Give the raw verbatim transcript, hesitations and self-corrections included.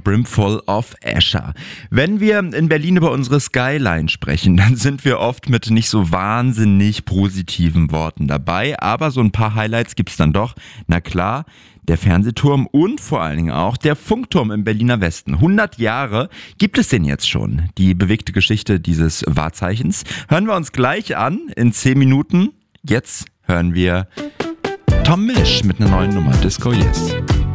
Brimful of Asher. Wenn wir in Berlin über unsere Skyline sprechen, dann sind wir oft mit nicht so wahnsinnig positiven Worten dabei, aber so ein paar Highlights gibt's dann doch. Na klar, der Fernsehturm und vor allen Dingen auch der Funkturm im Berliner Westen. hundert Jahre gibt es den jetzt schon. Die bewegte Geschichte dieses Wahrzeichens hören wir uns gleich an in zehn Minuten. Jetzt hören wir Tom Misch mit einer neuen Nummer, Disco Yes.